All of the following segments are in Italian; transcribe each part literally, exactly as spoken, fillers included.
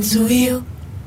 Io.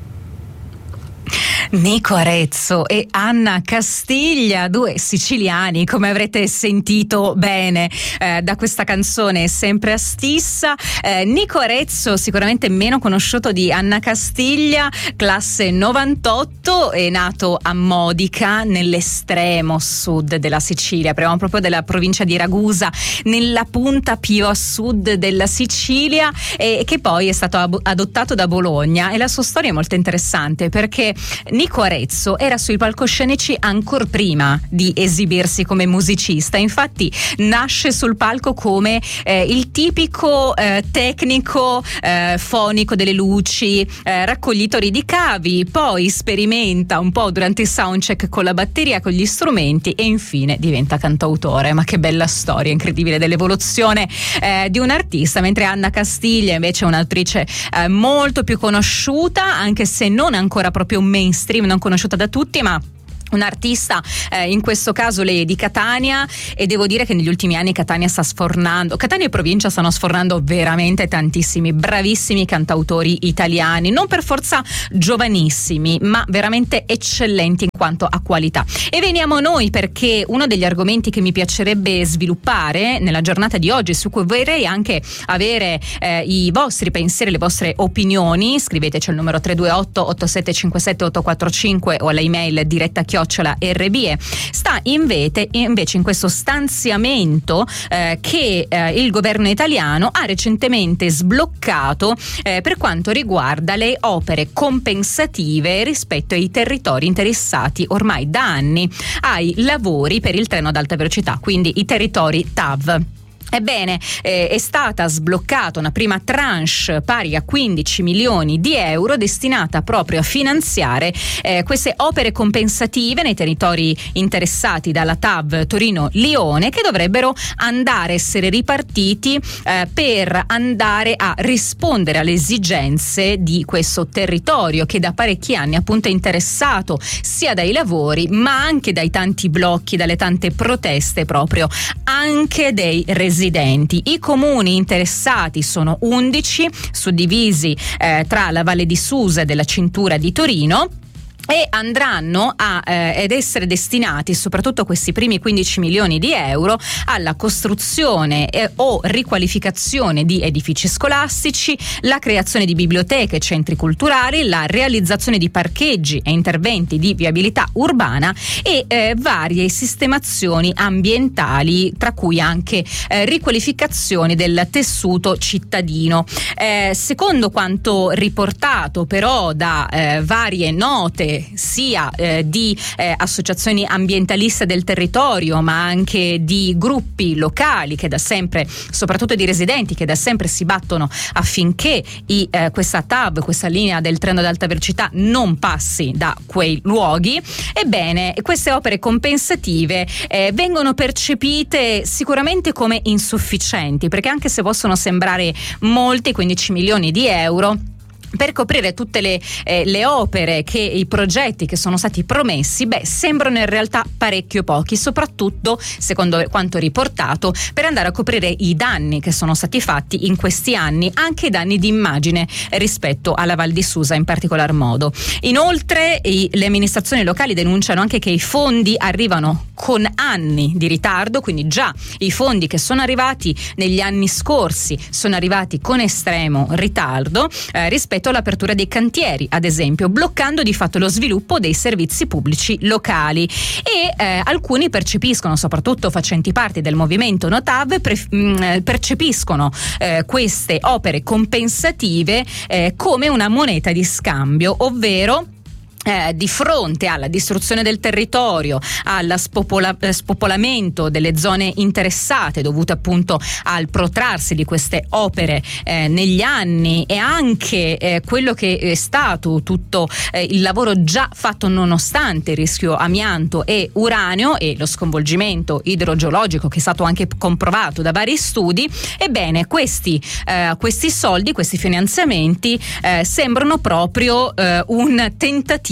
Nico Arezzo e Anna Castiglia, due siciliani, come avrete sentito bene eh, da questa canzone sempre a stissa. eh, Nico Arezzo sicuramente meno conosciuto di Anna Castiglia, classe novantotto, è nato a Modica, nell'estremo sud della Sicilia, parliamo proprio della provincia di Ragusa, nella punta più a sud della Sicilia, e che poi è stato ab- adottato da Bologna. E la sua storia è molto interessante perché Nico Arezzo era sui palcoscenici ancor prima di esibirsi come musicista. Infatti nasce sul palco come eh, il tipico eh, tecnico eh, fonico delle luci, eh, raccoglitore di cavi, poi sperimenta un po' durante il soundcheck con la batteria, con gli strumenti, e infine diventa cantautore. Ma che bella storia incredibile dell'evoluzione eh, di un artista. Mentre Anna Castiglia invece è un'attrice eh, molto più conosciuta, anche se non ancora proprio mainstream, non conosciuta da tutti, ma un'artista eh, in questo caso lei è di Catania, e devo dire che negli ultimi anni Catania sta sfornando, Catania e provincia stanno sfornando veramente tantissimi bravissimi cantautori italiani, non per forza giovanissimi, ma veramente eccellenti in quanto a qualità. E veniamo noi, perché uno degli argomenti che mi piacerebbe sviluppare nella giornata di oggi, su cui vorrei anche avere eh, i vostri pensieri, le vostre opinioni, scriveteci al numero tre due otto otto sette cinque sette otto quattro cinque o all'email diretta chiocciola R B E, sta invece, invece in questo stanziamento eh, che eh, il governo italiano ha recentemente sbloccato eh, per quanto riguarda le opere compensative rispetto ai territori interessati ormai da anni ai lavori per il treno ad alta velocità, quindi i territori T A V. Ebbene, eh, è stata sbloccata una prima tranche pari a quindici milioni di euro destinata proprio a finanziare eh, queste opere compensative nei territori interessati dalla T A V Torino-Lione, che dovrebbero andare a essere ripartiti eh, per andare a rispondere alle esigenze di questo territorio, che da parecchi anni appunto è interessato sia dai lavori ma anche dai tanti blocchi, dalle tante proteste proprio anche dei residenti. I comuni interessati sono undici, suddivisi eh, tra la Valle di Susa e della Cintura di Torino, e andranno a eh, ed essere destinati, soprattutto questi primi quindici milioni di euro, alla costruzione eh, o riqualificazione di edifici scolastici, la creazione di biblioteche e centri culturali, la realizzazione di parcheggi e interventi di viabilità urbana e eh, varie sistemazioni ambientali, tra cui anche eh, riqualificazioni del tessuto cittadino. Eh, secondo quanto riportato però da eh, varie note sia eh, di eh, associazioni ambientaliste del territorio, ma anche di gruppi locali che da sempre, soprattutto di residenti, che da sempre si battono affinché i, eh, questa T A V, questa linea del treno ad alta velocità, non passi da quei luoghi. Ebbene, queste opere compensative eh, vengono percepite sicuramente come insufficienti, perché anche se possono sembrare molti, quindici milioni di euro per coprire tutte le, eh, le opere, che i progetti che sono stati promessi, beh, sembrano in realtà parecchio pochi, soprattutto secondo quanto riportato per andare a coprire i danni che sono stati fatti in questi anni, anche i danni di immagine rispetto alla Val di Susa in particolar modo. Inoltre i, le amministrazioni locali denunciano anche che i fondi arrivano con anni di ritardo, quindi già i fondi che sono arrivati negli anni scorsi sono arrivati con estremo ritardo eh, rispetto all'apertura dei cantieri, ad esempio, bloccando di fatto lo sviluppo dei servizi pubblici locali. E eh, alcuni percepiscono, soprattutto facenti parte del movimento No T A V, pre- mh, percepiscono eh, queste opere compensative eh, come una moneta di scambio, ovvero Eh, di fronte alla distruzione del territorio, al spopola- spopolamento delle zone interessate dovute appunto al protrarsi di queste opere eh, negli anni, e anche eh, quello che è stato tutto eh, il lavoro già fatto nonostante il rischio amianto e uranio e lo sconvolgimento idrogeologico che è stato anche comprovato da vari studi. Ebbene, questi, eh, questi soldi, questi finanziamenti eh, sembrano proprio eh, un tentativo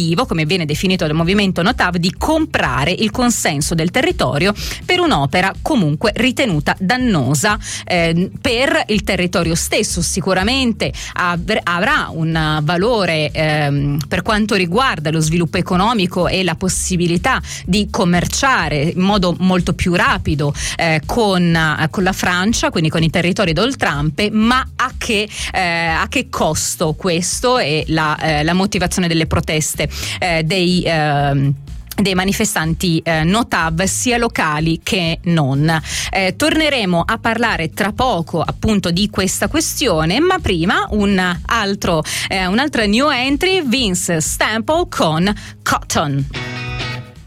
tentativo, come viene definito dal movimento Notav, di comprare il consenso del territorio per un'opera comunque ritenuta dannosa eh, per il territorio stesso. Sicuramente av- avrà un valore ehm, per quanto riguarda lo sviluppo economico e la possibilità di commerciare in modo molto più rapido eh, con, eh, con la Francia, quindi con i territori d'oltrampe, ma a che, eh, a che costo? Questo è la, eh, la motivazione delle proteste eh, dei eh, dei manifestanti eh, Notav, sia locali che non. Eh, torneremo a parlare tra poco appunto di questa questione, ma prima un altro eh, un'altra new entry, Vince Stample con Cotton.